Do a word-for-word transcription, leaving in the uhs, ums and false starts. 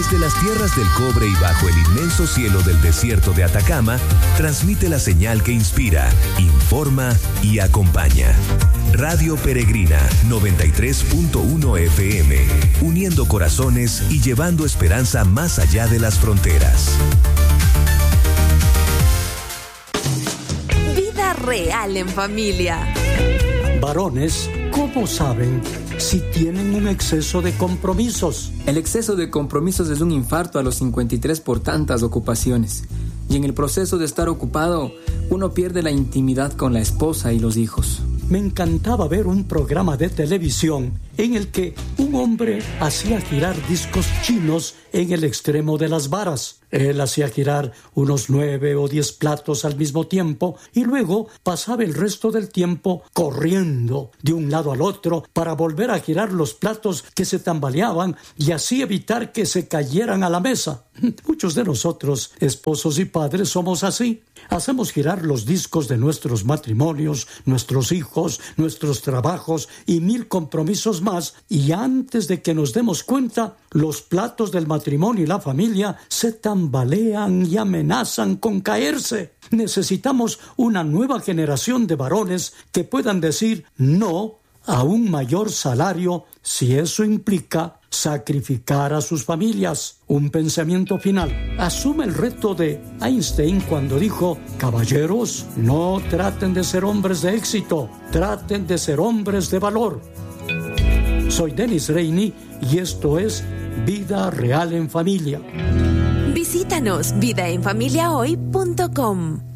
Desde las tierras del cobre y bajo el inmenso cielo del desierto de Atacama, transmite la señal que inspira, informa y acompaña. Radio Peregrina noventa y tres punto uno F M, uniendo corazones y llevando esperanza más allá de las fronteras. Vida real en familia. Varones, ¿cómo saben si tienen un exceso de compromisos? El exceso de compromisos es un infarto a los cincuenta y tres por tantas ocupaciones. Y en el proceso de estar ocupado, uno pierde la intimidad con la esposa y los hijos. Me encantaba ver un programa de televisión en el que un hombre hacía girar discos chinos en el extremo de las varas. Él hacía girar unos nueve o diez platos al mismo tiempo y luego pasaba el resto del tiempo corriendo de un lado al otro para volver a girar los platos que se tambaleaban y así evitar que se cayeran a la mesa. Muchos de nosotros, esposos y padres, somos así. Hacemos girar los discos de nuestros matrimonios, nuestros hijos, nuestros trabajos y mil compromisos más, y antes de que nos demos cuenta, los platos del matrimonio y la familia se tambalean y amenazan con caerse. Necesitamos una nueva generación de varones que puedan decir no a un mayor salario si eso implica sacrificar a sus familias. Un pensamiento final. Asume el reto de Einstein cuando dijo: caballeros, no traten de ser hombres de éxito, traten de ser hombres de valor. Soy Dennis Reini y esto es Vida Real en Familia. Visítanos vida en familia hoy punto com.